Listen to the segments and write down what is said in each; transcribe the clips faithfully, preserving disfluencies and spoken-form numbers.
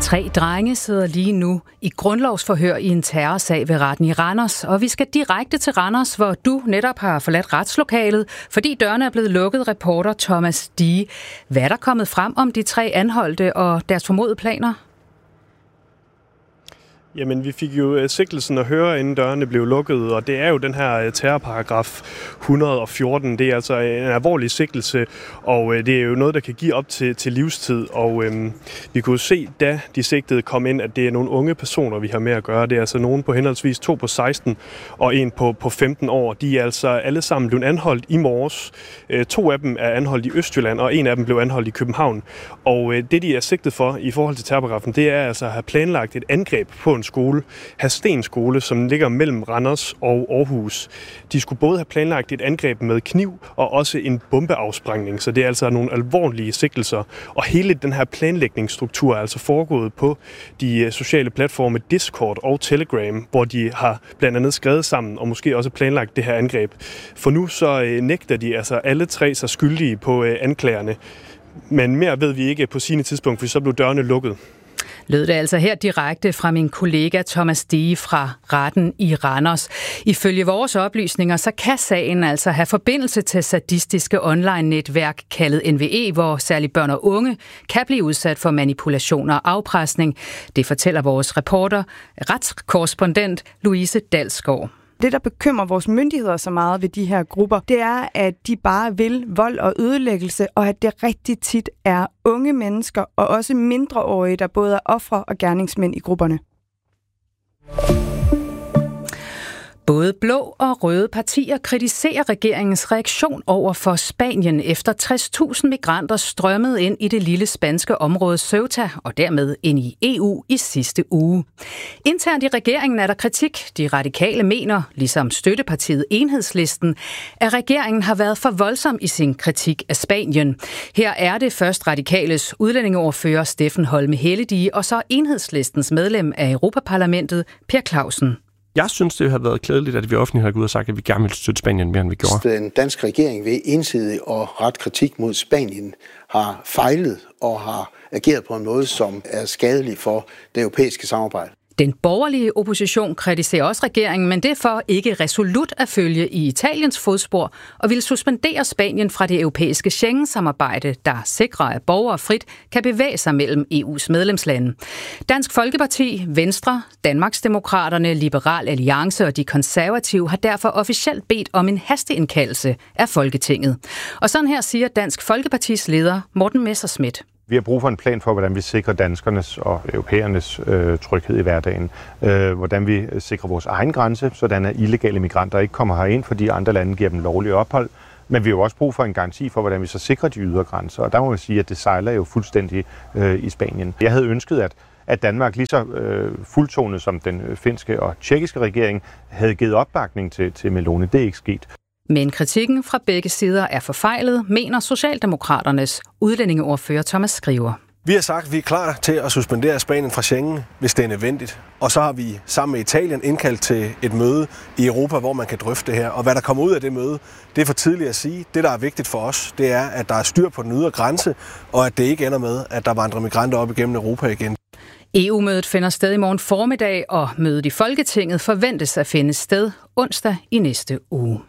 Tre drenge sidder lige nu i grundlovsforhør i en terrorsag ved retten i Randers, og vi skal direkte til Randers, hvor du netop har forladt retslokalet, fordi dørene er blevet lukket. Reporter Thomas Dige. Hvad er der kommet frem om de tre anholdte og deres formodede planer? Jamen, vi fik jo sigtelsen at høre, inden dørene blev lukket, og det er jo den her terrorparagraf et hundrede og fjorten. Det er altså en alvorlig sigtelse, og det er jo noget, der kan give op til, til livstid. Og øhm, vi kunne se, da de sigtede kom ind, at det er nogle unge personer, vi har med at gøre. Det er altså nogen på henholdsvis to på seksten og en på, på femten år. De er altså alle sammen blevet anholdt i morges. Øh, to af dem er anholdt i Østjylland, og en af dem blev anholdt i København. Og øh, det, de er sigtet for i forhold til terrorparagrafen, det er altså at have planlagt et angreb på en skole, Hadsten skole, som ligger mellem Randers og Aarhus. De skulle både have planlagt et angreb med kniv og også en bombeafsprængning, så det er altså nogle alvorlige sigtelser. Og hele den her planlægningsstruktur er altså foregået på de sociale platforme Discord og Telegram, hvor de har blandt andet skrevet sammen og måske også planlagt det her angreb. For nu så nægter de altså alle tre sig skyldige på anklagerne, men mere ved vi ikke på sine tidspunkt, for så blev dørene lukket. Lød det altså her direkte fra min kollega Thomas Dige fra retten i Randers. Ifølge vores oplysninger, så kan sagen altså have forbindelse til sadistiske online-netværk kaldet N V E, hvor særligt børn og unge kan blive udsat for manipulation og afpresning. Det fortæller vores reporter, retskorrespondent Louise Dalsgaard. Det, der bekymrer vores myndigheder så meget ved de her grupper, det er, at de bare vil vold og ødelæggelse, og at det rigtig tit er unge mennesker og også mindreårige, der både er ofre og gerningsmænd i grupperne. Både blå og røde partier kritiserer regeringens reaktion over for Spanien, efter tres tusind migranter strømmede ind i det lille spanske område Ceuta og dermed ind i E U i sidste uge. Internt i regeringen er der kritik. De radikale mener, ligesom støttepartiet Enhedslisten, at regeringen har været for voldsom i sin kritik af Spanien. Her er det først radikales udlændingeordfører Steffen Holme Helledige og så Enhedslistens medlem af Europaparlamentet Per Clausen. Jeg synes, det har været klædeligt, at vi offentligt har gået ud og sagt, at vi gerne vil støtte Spanien mere, end vi gjorde. Den danske regering ved ensidig og ret kritik mod Spanien har fejlet og har ageret på en måde, som er skadelig for det europæiske samarbejde. Den borgerlige opposition kritiserer også regeringen, men det er for ikke resolut at følge i Italiens fodspor og vil suspendere Spanien fra det europæiske Schengen-samarbejde, der sikrer, at borgere frit kan bevæge sig mellem E U's medlemslande. Dansk Folkeparti, Venstre, Danmarksdemokraterne, Liberal Alliance og de konservative har derfor officielt bedt om en hasteindkaldelse af Folketinget. Og sådan her siger Dansk Folkepartis leder Morten Messerschmidt. Vi har brug for en plan for, hvordan vi sikrer danskernes og europæernes øh, tryghed i hverdagen. Øh, hvordan vi sikrer vores egen grænse, sådan at illegale migranter ikke kommer herind, fordi andre lande giver dem lovlig ophold. Men vi har jo også brug for en garanti for, hvordan vi så sikrer de ydre grænser. Og der må man sige, at det sejler jo fuldstændig øh, i Spanien. Jeg havde ønsket, at, at Danmark lige så øh, fuldtonet som den finske og tjekkiske regering havde givet opbakning til, til Meloni. Det er ikke sket. Men kritikken fra begge sider er forfejlet, mener Socialdemokraternes udlændingeordfører Thomas Skriver. Vi har sagt, at vi er klar til at suspendere Spanien fra Schengen, hvis det er nødvendigt. Og så har vi sammen med Italien indkaldt til et møde i Europa, hvor man kan drøfte det her. Og hvad der kommer ud af det møde, det er for tidligt at sige. Det, der er vigtigt for os, det er, at der er styr på den ydre grænse, og at det ikke ender med, at der vandrer migranter op igennem Europa igen. E U-mødet finder sted i morgen formiddag, og mødet i Folketinget forventes at finde sted onsdag i næste uge.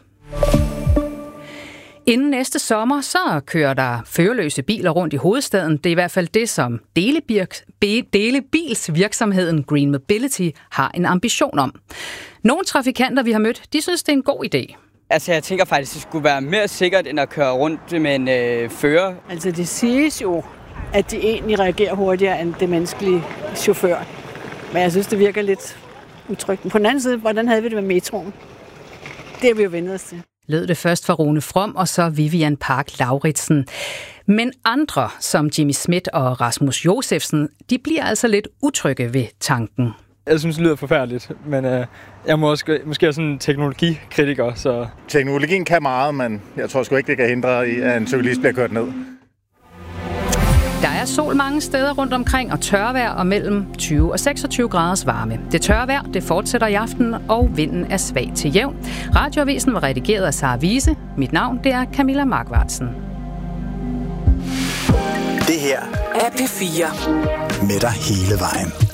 Inden næste sommer, så kører der førerløse biler rundt i hovedstaden. Det er i hvert fald det, som delebilsvirksomheden Green Mobility har en ambition om. Nogle trafikanter, vi har mødt, de synes, det er en god idé. Altså, jeg tænker faktisk, det skulle være mere sikkert, end at køre rundt med en øh, fører. Altså, det siges jo, at de egentlig reagerer hurtigere end det menneskelige chauffør. Men jeg synes, det virker lidt utrygt. På den anden side, hvordan havde vi det med metroen? Det har vi jo vendt os til. Lød det først fra Rune From og så Vivian Park Lauritsen. Men andre, som Jimmy Schmidt og Rasmus Josefsen, de bliver altså lidt utrygge ved tanken. Jeg synes, det lyder forfærdeligt, men øh, jeg må også, måske er sådan en teknologikritiker. Så... Teknologien kan meget, men jeg tror sgu ikke, det kan hindre, at en cyklist bliver kørt ned. Der er sol mange steder rundt omkring og tørvejr og mellem tyve og seksogtyve graders varme. Det tørvejr, det fortsætter i aften, og vinden er svag til jævn. Radioavisen var redigeret af Sara Wiese. Mit navn, det er Camilla Markvartsen. Det her er P fire. med dig hele vejen.